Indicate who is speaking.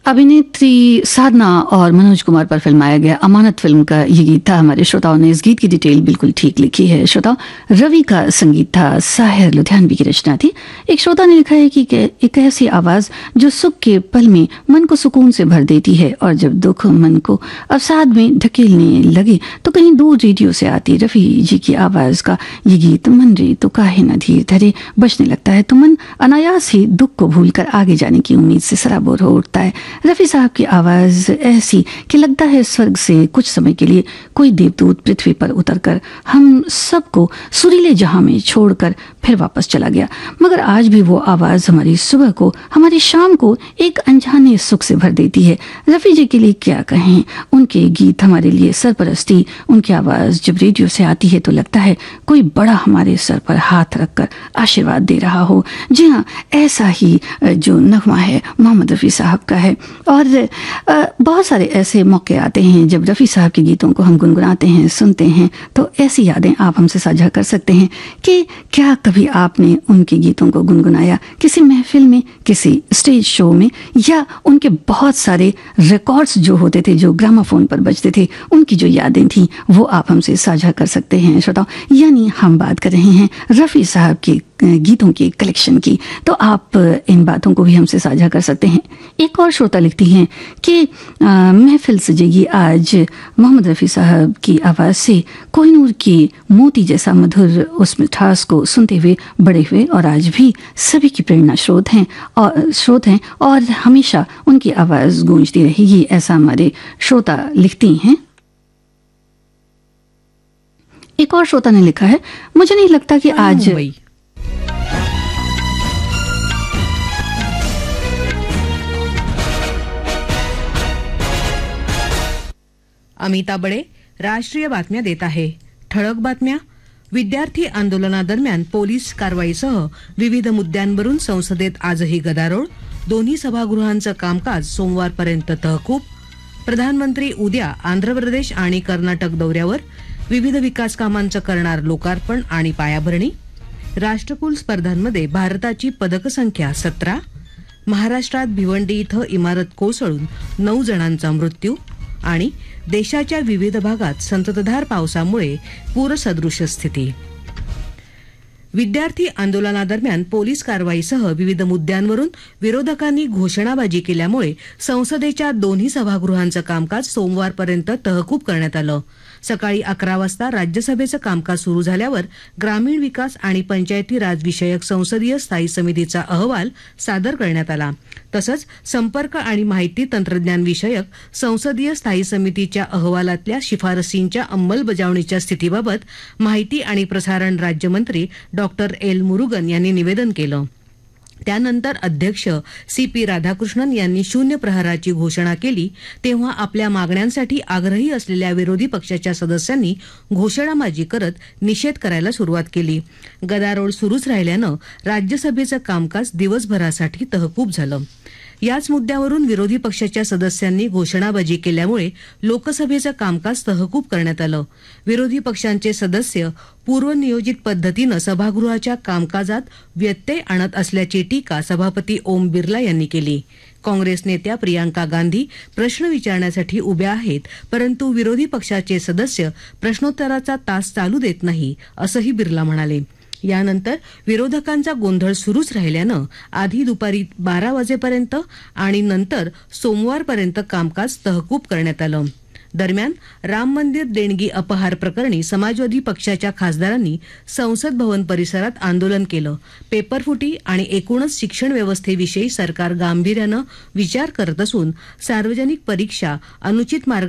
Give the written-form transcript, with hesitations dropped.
Speaker 1: अभिनेत्री साधना और मनोज कुमार पर फिल्माया गया अमानत फिल्म का ये गीत था। हमारे श्रोताओं ने इस गीत की डिटेल बिल्कुल ठीक लिखी है। श्रोताओं, रवि का संगीत था, साहिर लुधियानवी की रचना थी। एक श्रोता ने लिखा है कि एक ऐसी आवाज जो सुख के पल में मन को सुकून से भर देती है और जब दुख मन को अवसाद में धकेलने लगे तो कहीं दूर रेडियो से आती रफी जी की आवाज का ये गीत मन रे तो काहे न धीर धरे बजने लगता है तो मन अनायास ही दुख को भूलकर आगे जाने की उम्मीद से सराबोर हो उठता है। रफी साहब की आवाज ऐसी कि लगता है स्वर्ग से कुछ समय के लिए कोई देवदूत पृथ्वी पर उतरकर हम सबको सुरीले जहां में छोड़कर फिर वापस चला गया। मगर आज भी वो आवाज हमारी सुबह को, हमारी शाम को एक अनजाने सुख से भर देती है। रफी जी के लिए क्या कहें, उनके गीत हमारे लिए सरपरस्ती। उनकी आवाज जब रेडियो से आती है तो लगता है कोई बड़ा हमारे सर पर हाथ रखकर आशीर्वाद दे रहा हो। जी हाँ, ऐसा ही जो नगमा है मोहम्मद रफी साहब का है। और बहुत सारे ऐसे मौके आते हैं जब रफी साहब के गीतों को हम गुनगुनाते हैं, सुनते हैं, तो ऐसी यादें आप हमसे साझा कर सकते हैं कि क्या कभी आपने उनके गीतों को गुनगुनाया किसी महफिल में, किसी स्टेज शो में, या उनके बहुत सारे रिकॉर्ड्स जो होते थे जो ग्रामाफोन पर बजते थे, उनकी जो यादें थी वो आप हमसे साझा कर सकते हैं। श्रोताओं, यानी हम बात कर रहे हैं रफी साहब के गीतों की कलेक्शन की, तो आप इन बातों को भी हमसे साझा कर सकते हैं। एक और श्रोता लिखती हैं कि महफिल सजेगी आज मोहम्मद रफ़ी साहब की आवाज़ से, कोहिनूर की मोती जैसा मधुर उस मिठास को सुनते हुए बड़े हुए और आज भी सभी की प्रेरणा स्रोत हैं और हमेशा उनकी आवाज़ गूंजती रहेगी, ऐसा हमारे श्रोता लिखती हैं। एक और श्रोता ने लिखा है, मुझे नहीं लगता कि आज
Speaker 2: अमिता बडे राष्ट्रीय बातम्या देत आहे। ठळक बातम्या. विद्यार्थी आंदोलनादरम्यान पोलीस कारवाईसह विविध मुद्द्यांवरून संसदेत आजही गदारोळ. दोन्ही सभागृहांचं कामकाज सोमवारपर्यंत तहकूब. प्रधानमंत्री उद्या आंध्र प्रदेश आणि कर्नाटक दौऱ्यावर. विविध विकास कामांचं करणार लोकार्पण आणि पायाभरणी. राष्ट्रकुल स्पर्धांमध्ये भारताची पदक संख्या 17. महाराष्ट्रात भिवंडी इथं इमारत कोसळून 9 जणांचा मृत्यू. आणि देशाच्या विविध भागात संततधार पावसामुळे पूरसदृश स्थिती. विद्यार्थी आंदोलनादरम्यान पोलीस कारवाईसह विविध मुद्द्यांवरून विरोधकांनी घोषणाबाजी केल्यामुळे संसदेच्या दोन्ही सभागृहांचं कामकाज सोमवारपर्यंत तहकूब करण्यात आलं. सकाळी 11 वाजता राज्यसभेचं कामकाज सुरू झाल्यावर ग्रामीण विकास आणि पंचायती राज विषयक संसदीय स्थायी समितीचा अहवाल सादर करण्यात आला. तसंच संपर्क आणि माहिती तंत्रज्ञान विषयक संसदीय स्थायी समितीच्या अहवालातल्या शिफारसींच्या अंमलबजावणीच्या स्थितीबाबत माहिती आणि प्रसारण राज्यमंत्री डॉक्टर एल मुरुगन यांनी निवेदन केलं. त्यानंतर अध्यक्ष सी.पी. राधाकृष्णन यांनी शून्य प्रहराची घोषणा केली. तेव्हा आपल्या मागण्यांसाठी आग्रही असलेल्या विरोधी पक्षाच्या सदस्यांनी घोषणाबाजी करत निषेध करायला सुरुवात केली. गदारोळ सुरूच राहिल्यानं राज्यसभेचं कामकाज दिवसभरासाठी तहकूब झालं. याच मुद्द्यावरून विरोधी पक्षाच्या सदस्यांनी घोषणाबाजी केल्यामुळे लोकसभेचं कामकाज तहकूब करण्यात आलं. विरोधी पक्षांचे सदस्य पूर्वनियोजित पद्धतीनं सभागृहाच्या कामकाजात व्यत्यय आणत असल्याची टीका सभापती ओम बिर्ला यांनी केली. काँग्रेस नेत्या प्रियांका गांधी प्रश्न विचारण्यासाठी उभ्या आहेत, परंतु विरोधी पक्षाचे सदस्य प्रश्नोत्तराचा तास चालू देत नाही, असंही बिर्ला म्हणाले. यानंतर विरोधकांचा गोंधळ सुरूच राहिल्यानं आधी दुपारी 12 वाजेपर्यंत आणि नंतर सोमवारपर्यंत कामकाज तहकूब करण्यात आलं. दरम्यान राम मंदिर देणगी अपहार प्रकरणी समाजवादी पक्षाच्या खासदारांनी संसद भवन परिसरात आंदोलन केलं. पेपरफुटी आणि एकूणच शिक्षण व्यवस्थेविषयी सरकार गांभीर्यानं विचार करत असून सार्वजनिक परीक्षा अनुचित मार्ग